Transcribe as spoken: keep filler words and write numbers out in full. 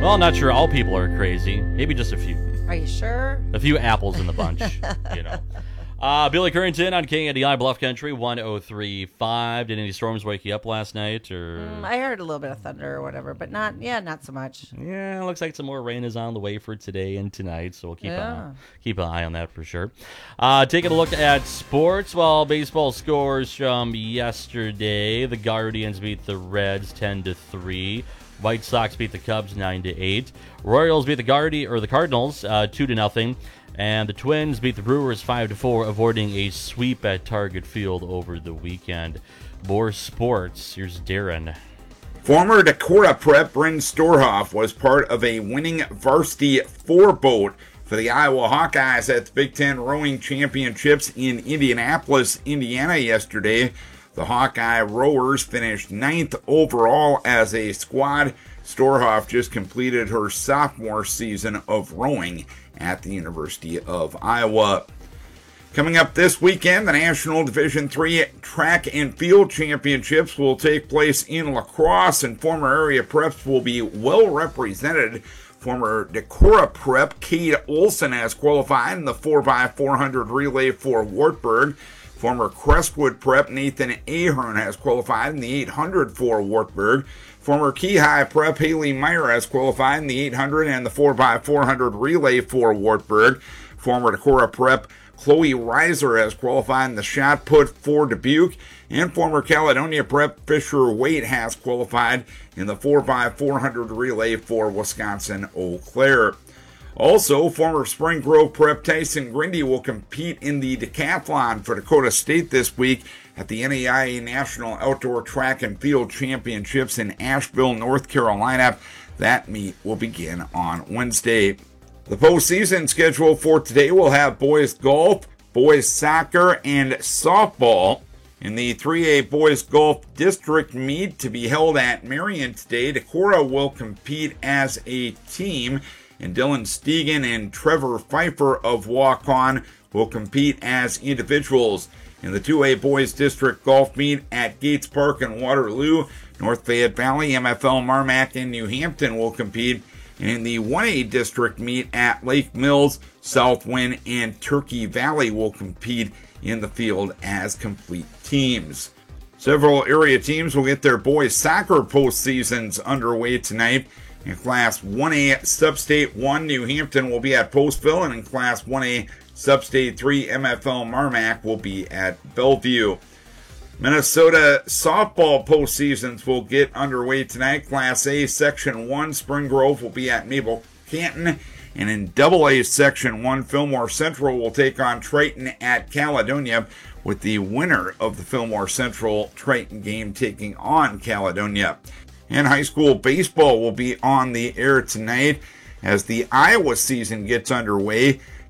Well, I'm not sure all people are crazy. Maybe just a few. Are you sure? A few apples in the bunch, you know. Uh, Billy Currington on K N D I Bluff Country, one oh three point five. Did any storms wake you up last night? Or Mm, I heard a little bit of thunder or whatever, but not, yeah, not so much. Yeah, it looks like some more rain is on the way for today and tonight, so we'll keep, Yeah. an, keep an eye on that for sure. Uh, taking a look at sports, well, baseball scores from yesterday. The Guardians beat the Reds ten to three. White Sox beat the Cubs nine to eight. Royals beat the Guardi or the Cardinals uh, two to nothing. And the Twins beat the Brewers five to four, avoiding a sweep at Target Field over the weekend. More sports. Here's Darren. Former Decorah Prep Bryn Storhoff was part of a winning varsity four-boat for the Iowa Hawkeyes at the Big Ten Rowing Championships in Indianapolis, Indiana yesterday. The Hawkeye rowers finished ninth overall as a squad. Storhoff just completed her sophomore season of rowing at the University of Iowa. Coming up this weekend, the National Division three Track and Field Championships will take place in La Crosse, and former area preps will be well represented. Former Decorah Prep Cade Olson has qualified in the four by four hundred relay for Wartburg. Former Crestwood Prep Nathan Ahern has qualified in the eight hundred for Wartburg. Former Keyhigh Prep Haley Meyer has qualified in the eight hundred and the four by four hundred relay for Wartburg. Former Decorah Prep Chloe Reiser has qualified in the shot put for Dubuque. And former Caledonia Prep Fisher Waite has qualified in the four by four hundred relay for Wisconsin Eau Claire. Also, former Spring Grove Prep Tyson Grindy will compete in the decathlon for Dakota State this week at the N A I A National Outdoor Track and Field Championships in Asheville, North Carolina. That meet will begin on Wednesday. The postseason schedule for today will have boys golf, boys soccer, and softball. In the three A boys golf district meet to be held at Marion today, Decorah will compete as a team, and Dylan Stegan and Trevor Pfeiffer of Walk-On will compete as individuals. In the two A boys district golf meet at Gates Park in Waterloo, North Fayette Valley, M F L Marmac, and New Hampton will compete. And in the one A district meet at Lake Mills, Southwind, and Turkey Valley will compete in the field as complete teams. Several area teams will get their boys soccer postseasons underway tonight. In Class one A Substate one, New Hampton will be at Postville, and in Class one A Substate three, M F L Marmac will be at Bellevue. Minnesota softball postseasons will get underway tonight. Class A Section one, Spring Grove will be at Mabel Canton, and in Double A Section one, Fillmore Central will take on Triton at Caledonia, with the winner of the Fillmore Central Triton game taking on Caledonia. And high school baseball will be on the air tonight as the Iowa season gets underway.